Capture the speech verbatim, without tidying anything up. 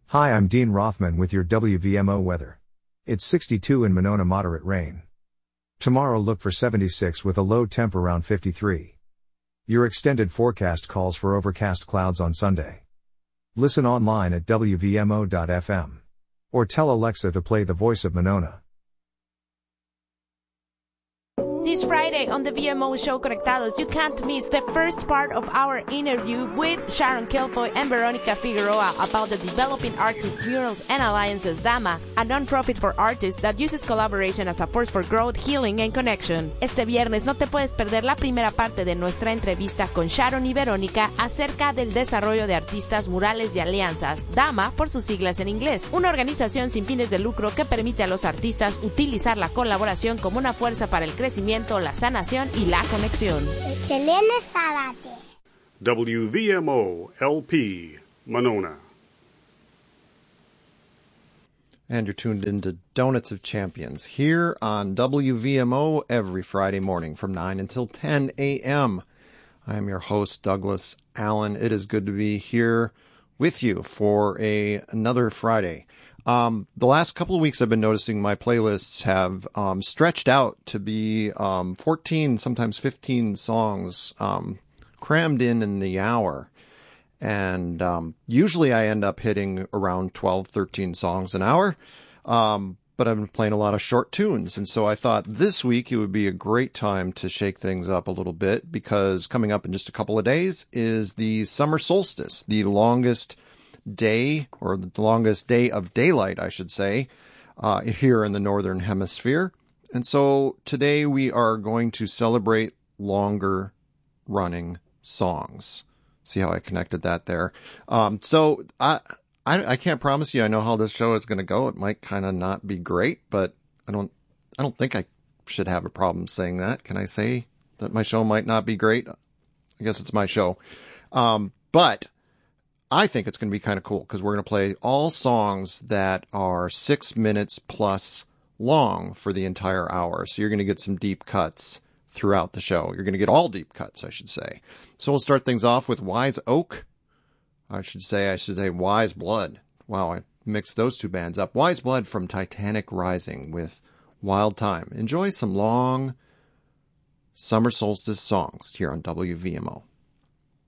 Hi, I'm Dean Rothman with your W V M O weather. It's sixty-two in Monona, moderate rain. Tomorrow look for seventy-six with a low temp around fifty-three. Your extended forecast calls for overcast clouds on Sunday. Listen online at W V M O dot F M. Or tell Alexa to play The Voice of Monona. This Friday on the V M O Show Conectados, you can't miss the first part of our interview with Sharon Kilfoy and Veronica Figueroa about the Developing Artists Murals and Alliances Dama, a non-profit for artists that uses collaboration as a force for growth, healing, and connection. Este viernes no te puedes perder la primera parte de nuestra entrevista con Sharon y Verónica acerca del desarrollo de artistas, murales y alianzas, Dama por sus siglas en inglés, una organización sin fines de lucro que permite a los artistas utilizar la colaboración como una fuerza para el crecimiento, la sanación y la conexión. W V M O L P, Monona. And you're tuned into Donuts of Champions here on W V M O every Friday morning from nine until ten a.m. I am your host, Douglas Allen. It is good to be here with you for a another Friday. Um, the last couple of weeks I've been noticing my playlists have um, stretched out to be um, fourteen, sometimes fifteen songs um, crammed in in the hour. And um, usually I end up hitting around twelve, thirteen songs an hour. Um, but I've been playing a lot of short tunes. And so I thought this week it would be a great time to shake things up a little bit, because coming up in just a couple of days is the summer solstice, the longest day, or the longest day of daylight, I should say, uh, here in the Northern Hemisphere. And so today we are going to celebrate longer running songs. See how I connected that there? Um, so I, I, I can't promise you I know how this show is going to go. It might kind of not be great, but I don't, I don't think I should have a problem saying that. Can I say that my show might not be great? I guess it's my show. Um, but I think it's going to be kind of cool, because we're going to play all songs that are six minutes plus long for the entire hour. So you're going to get some deep cuts throughout the show. You're going to get all deep cuts, I should say. So we'll start things off with Wise Oak. I should say, I should say Wise Blood. Wow, I mixed those two bands up. Wise Blood from Titanic Rising with Wild Time. Enjoy some long summer solstice songs here on W V M O.